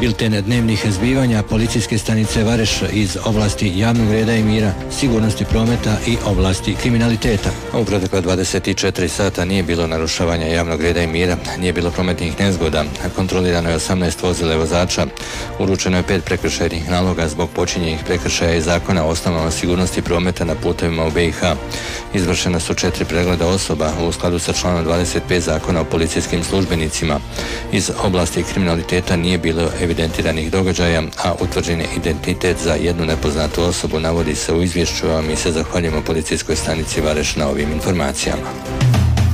Bilten dnevnih zbivanja policijske stanice Vareš iz oblasti javnog reda i mira, sigurnosti prometa i oblasti kriminaliteta. U protekla 24 sata nije bilo narušavanja javnog reda i mira, nije bilo prometnih nezgoda, kontrolirano je 18 vozila i vozača, uručeno je 5 prekršajnih naloga zbog počinjenih prekršaja iz zakona o osnovama sigurnosti prometa na putevima u BiH. Izvršena su 4 pregleda osoba u skladu sa članom 25 zakona o policijskim službenicima. Iz oblasti kriminaliteta nije bilo evidentiranih događaja, a utvrđen je identitet za jednu nepoznatu osobu, navodi se u izvješću, a mi se zahvaljujemo policijskoj stanici Vareš na ovim informacijama.